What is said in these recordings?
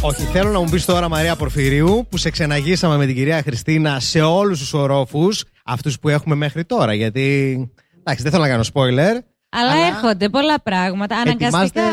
Όχι, θέλω να μου πεις τώρα, Μαρία Πορφυρίου, που σε ξεναγήσαμε με την κυρία Χριστίνα σε όλους τους ορόφους, αυτούς που έχουμε μέχρι τώρα. Γιατί, εντάξει, δεν θέλω να κάνω spoiler. Αλλά έρχονται πολλά πράγματα. Αναγκαστικά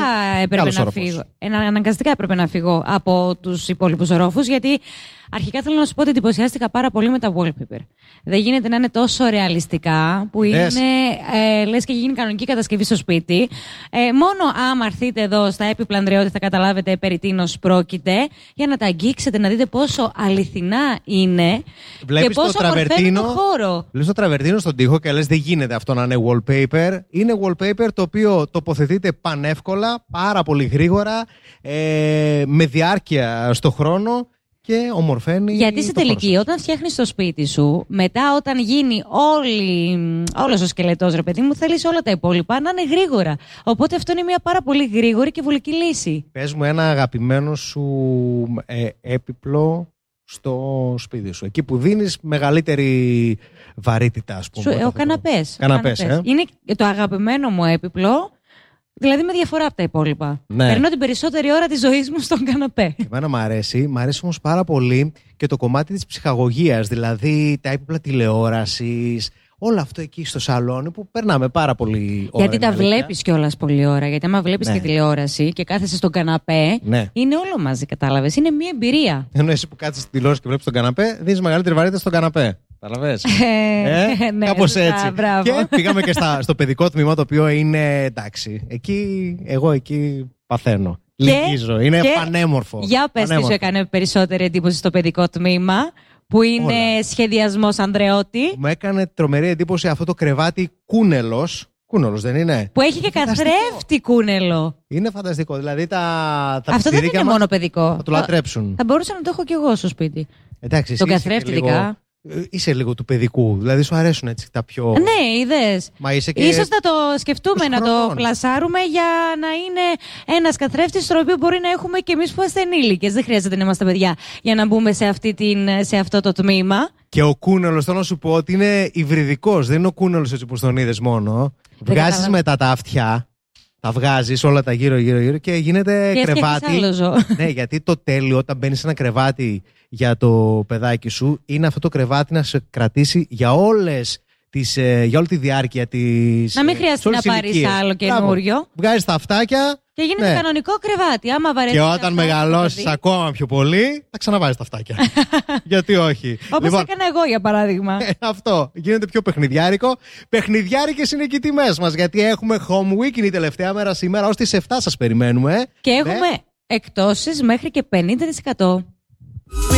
έπρεπε να φύγω από τους υπόλοιπους ορόφους, γιατί αρχικά θέλω να σου πω ότι εντυπωσιάστηκα πάρα πολύ με τα wallpaper. Δεν γίνεται να είναι τόσο ρεαλιστικά, που είναι λες και γίνει κανονική κατασκευή στο σπίτι. Μόνο άμα έρθείτε εδώ στα έπιπλα Ανδρεώτη θα καταλάβετε περί τίνος πρόκειται, για να τα αγγίξετε, να δείτε πόσο αληθινά είναι. Βλέπεις και πόσο μορφαίνει το χώρο. Βλέπεις το τραβερτίνο στον τοίχο και λες δεν γίνεται αυτό να είναι wallpaper. Είναι wallpaper το οποίο τοποθετείται πανεύκολα, πάρα πολύ γρήγορα, με διάρκεια στο χρόνο. Και ομορφαίνει. Γιατί στη τελική, όταν φτιάχνεις το σπίτι σου, μετά όταν γίνει όλος ο σκελετός, ρε παιδί μου, θέλεις όλα τα υπόλοιπα να είναι γρήγορα. Οπότε αυτό είναι μια πάρα πολύ γρήγορη και βολική λύση. Πες μου ένα αγαπημένο σου έπιπλο στο σπίτι σου. Εκεί που δίνεις μεγαλύτερη βαρύτητα, ας πούμε. Ο καναπές. Καναπές. Είναι το αγαπημένο μου έπιπλο. Δηλαδή με διαφορά από τα υπόλοιπα. Ναι. Περνώ την περισσότερη ώρα της ζωής μου στον καναπέ. Εμένα μ' αρέσει όμως πάρα πολύ και το κομμάτι της ψυχαγωγίας. Δηλαδή τα έπιπλα τηλεόρασης, όλο αυτό εκεί στο σαλόνι που περνάμε πάρα πολύ ώρα. Γιατί τα βλέπεις κιόλας πολλή ώρα. Γιατί άμα βλέπεις και τηλεόραση και κάθεσαι στον καναπέ, είναι όλο μαζί, κατάλαβες. Είναι μια εμπειρία. Ενώ εσύ που κάτσεις στη τηλεόραση και βλέπεις τον καναπέ, δίνεις μεγαλύτερη βαρύτητα στον καναπέ. Καταλαβες. Ναι, κάπως έτσι. Μπράβο. Και πήγαμε και στο παιδικό τμήμα, το οποίο είναι εντάξει. Εγώ εκεί παθαίνω. Λυγίζω. Είναι πανέμορφο. Για πες τι σου έκανε περισσότερη εντύπωση στο παιδικό τμήμα, που είναι σχεδιασμός Ανδρεώτη. Μου έκανε τρομερή εντύπωση αυτό το κρεβάτι κούνελος. Κούνελος δεν είναι? Που έχει και καθρέφτη κούνελο. Είναι φανταστικό. Δηλαδή αυτό δεν είναι μόνο παιδικό. Θα το λατρέψουν. Θα μπορούσα να το έχω κι εγώ στο σπίτι. Εντάξει, τον καθρέφτη ειδικά. Είσαι λίγο του παιδικού, δηλαδή σου αρέσουν έτσι τα πιο. Ναι, είδες. Ίσως να το σκεφτούμε, να το πλασάρουμε για να είναι ένας καθρέφτης, στον οποίο μπορεί να έχουμε και εμείς που είμαστε ενήλικες. Δεν χρειάζεται να είμαστε παιδιά για να μπούμε σε αυτό το τμήμα. Και ο κούνελος, θέλω να σου πω ότι είναι υβριδικός. Δεν είναι ο κούνελος έτσι όπως τον είδες μόνο. Βγάζεις μετά τα αυτιά. Τα βγάζεις όλα τα γύρω και γίνεται και κρεβάτι. Ναι, γιατί το τέλειο όταν μπαίνεις σε ένα κρεβάτι για το παιδάκι σου είναι αυτό το κρεβάτι να σε κρατήσει για όλη τη διάρκεια της. Να μην χρειάζεται να πάρεις άλλο καινούριο. Βγάζεις τα αυτάκια. Και γίνεται κανονικό κρεβάτι. Άμα και όταν μεγαλώσεις ακόμα πιο πολύ, θα ξαναβάζεις τα αυτάκια. Γιατί όχι. Όπως έκανα εγώ, για παράδειγμα. Αυτό. Γίνεται πιο παιχνιδιάρικο. Παιχνιδιάρικες είναι και οι τιμές μας. Γιατί έχουμε Home Week, είναι η τελευταία μέρα σήμερα. Ως τις 7 σας περιμένουμε. Και έχουμε εκτόσεις μέχρι και 50%.